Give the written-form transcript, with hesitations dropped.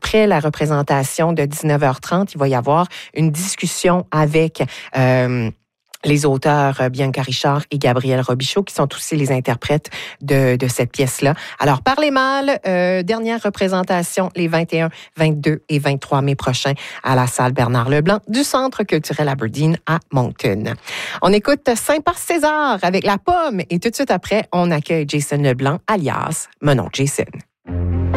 après la représentation de 19h30, il va y avoir une discussion avec les auteurs Bianca Richard et Gabriel Robichaud, qui sont aussi les interprètes de cette pièce-là. Alors, Parlez mal, dernière représentation les 21, 22 et 23 mai prochains à la salle Bernard Leblanc du Centre culturel Aberdeen à Moncton. On écoute Saint-Parce-César avec La Pomme et tout de suite après, on accueille Jason Leblanc, alias Mon oncle Jason.